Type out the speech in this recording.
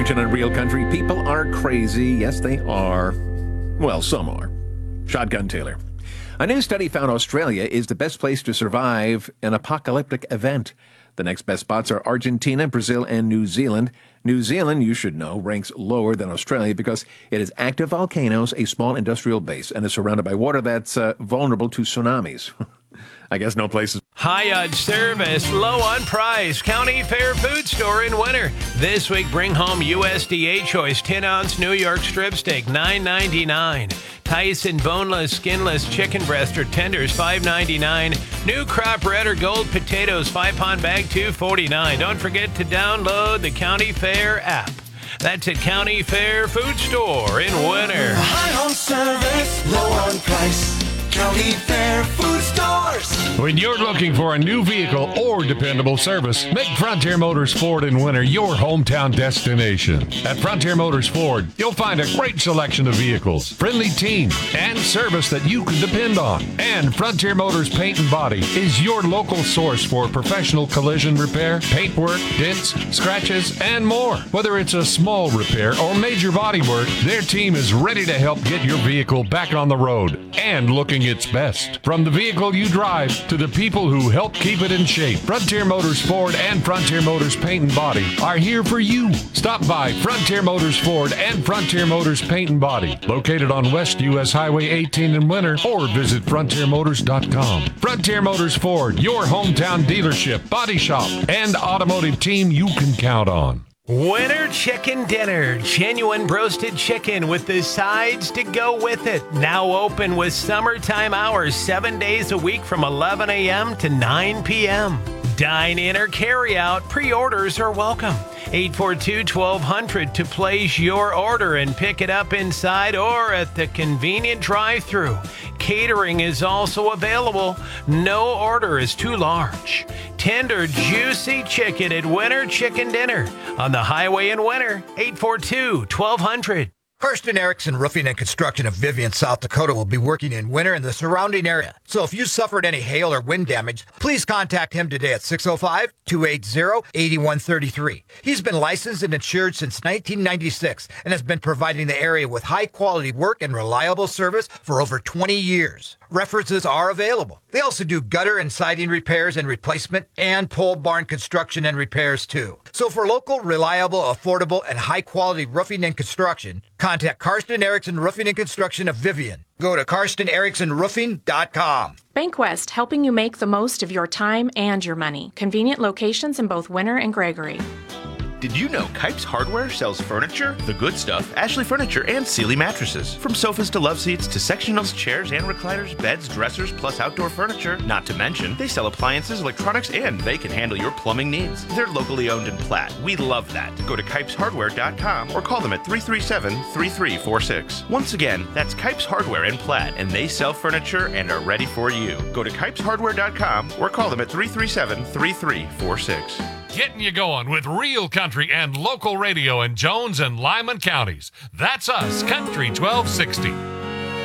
Attention on Real Country. People are crazy. Yes, they are. Well, some are. Shotgun Taylor. A new study found Australia is the best place to survive an apocalyptic event. The next best spots are Argentina, Brazil, and New Zealand. New Zealand, you should know, ranks lower than Australia because it has active volcanoes, a small industrial base, and is surrounded by water that's vulnerable to tsunamis. I guess no places. High on service, low on price. County Fair Food Store in winter. This week, bring home USDA Choice 10-ounce New York strip steak, $9.99. Tyson boneless, skinless chicken breast or tenders, $5.99. New crop red or gold potatoes, 5-pound bag, $2.49. Don't forget to download the County Fair app. That's at County Fair Food Store in winter. High on service, low on price. County Fair Food Stores. When you're looking for a new vehicle or dependable service, make Frontier Motors Ford in winter your hometown destination. At Frontier Motors Ford, you'll find a great selection of vehicles, friendly team, and service that you can depend on. And Frontier Motors Paint and Body is your local source for professional collision repair, paintwork, dents, scratches, and more. Whether it's a small repair or major body work, their team is ready to help get your vehicle back on the road and looking its best. From the vehicle you drive to the people who help keep it in shape, Frontier Motors Ford and Frontier Motors Paint and Body are here for you. Stop by Frontier Motors Ford and Frontier Motors Paint and Body, located on West US Highway 18 in winter, or visit frontiermotors.com. Frontier Motors Ford, your hometown dealership, body shop, and automotive team you can count on. Winter Chicken Dinner. Genuine roasted chicken with the sides to go with it. Now open with summertime hours 7 days a week from 11 a.m. to 9 p.m. Dine in or carry out. Pre-orders are welcome. 842-1200 to place your order and pick it up inside or at the convenient drive-thru. Catering is also available. No order is too large. Tender, juicy chicken at Winter Chicken Dinner on the highway in winter. 842-1200. Karsten Erickson Roofing and Construction of Vivian, South Dakota will be working in winter in the surrounding area. So if you suffered any hail or wind damage, please contact him today at 605-280-8133. He's been licensed and insured since 1996 and has been providing the area with high-quality work and reliable service for over 20 years. References are available. They also do gutter and siding repairs and replacement and pole barn construction and repairs too. So for local, reliable, affordable, and high-quality roofing and construction, contact Karsten Erickson Roofing and Construction of Vivian. Go to KarstenEricksonRoofing.com. Bankwest, helping you make the most of your time and your money. Convenient locations in both Winter and Gregory. Did you know Kipes Hardware sells furniture, the good stuff, Ashley Furniture, and Sealy mattresses? From sofas to love seats to sectionals, chairs and recliners, beds, dressers, plus outdoor furniture. Not to mention, they sell appliances, electronics, and they can handle your plumbing needs. They're locally owned in Platte. We love that. Go to KipesHardware.com or call them at 337-3346. Once again, that's Kipes Hardware in Platte, and they sell furniture and are ready for you. Go to KipesHardware.com or call them at 337-3346. Getting you going with real country and local radio in Jones and Lyman counties. That's us, Country 1260.